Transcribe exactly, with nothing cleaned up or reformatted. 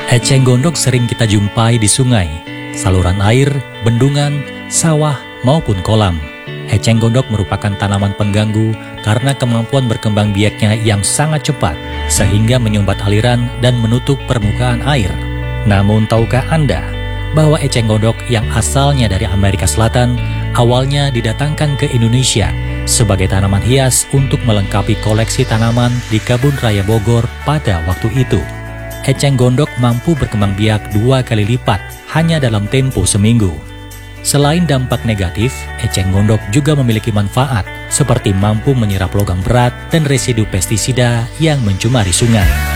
Eceng gondok sering kita jumpai di sungai, saluran air, bendungan, sawah, maupun kolam. Eceng gondok merupakan tanaman pengganggu karena kemampuan berkembang biaknya yang sangat cepat, sehingga menyumbat aliran dan menutup permukaan air. Namun tahukah Anda bahwa eceng gondok yang asalnya dari Amerika Selatan awalnya didatangkan ke Indonesia sebagai tanaman hias untuk melengkapi koleksi tanaman di Kebun Raya Bogor pada waktu itu. Eceng gondok mampu berkembang biak dua kali lipat hanya dalam tempo seminggu. Selain dampak negatif, eceng gondok juga memiliki manfaat seperti mampu menyerap logam berat dan residu pestisida yang mencemari sungai.